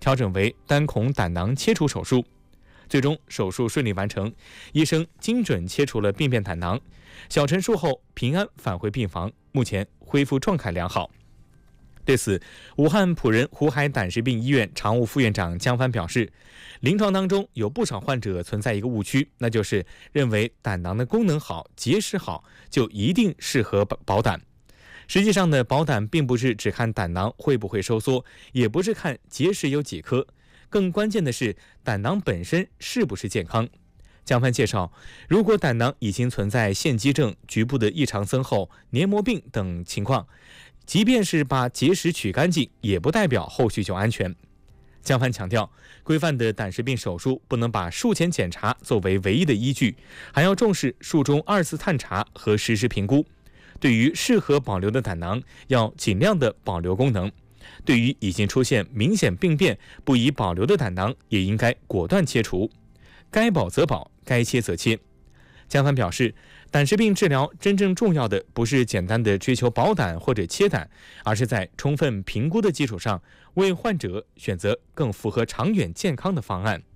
调整为单孔胆囊切除手术。最终手术顺利完成，医生精准切除了病变胆囊，小陈术后平安返回病房，目前恢复状态良好。对此，武汉辅仁湖海胆石病医院常务副院长姜帆表示，临床当中有不少患者存在一个误区，那就是认为胆囊的功能好、结石好就一定适合保胆。实际上呢，保胆并不是只看胆囊会不会收缩，也不是看结石有几颗，更关键的是胆囊本身是不是健康。姜帆介绍，如果胆囊已经存在腺肌症、局部的异常增厚、黏膜病等情况，即便是把结石取干净，也不代表后续就安全。姜帆强调，规范的胆石病手术不能把术前检查作为唯一的依据，还要重视术中2次探查和实时评估。对于适合保留的胆囊，要尽量的保留功能；对于已经出现明显病变不宜保留的胆囊，也应该果断切除，该保则保，该切则切。姜帆表示，胆石病治疗真正重要的不是简单的追求保胆或者切胆，而是在充分评估的基础上，为患者选择更符合长远健康的方案。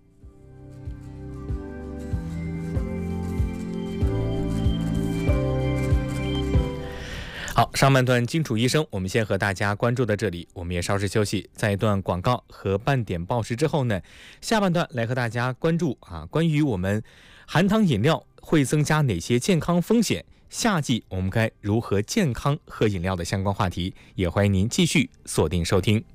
好，上半段金楚医生我们先和大家关注到这里，我们也稍事休息，在一段广告和半点报时之后呢，下半段来和大家关注关于我们含糖饮料会增加哪些健康风险，夏季我们该如何健康喝饮料的相关话题，也欢迎您继续锁定收听。